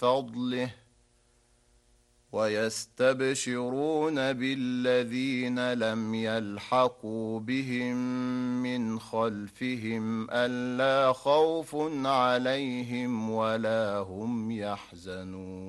فضله ويستبشرون بالذين لم يلحقوا بهم من خلفهم ألا خوف عليهم ولا هم يحزنون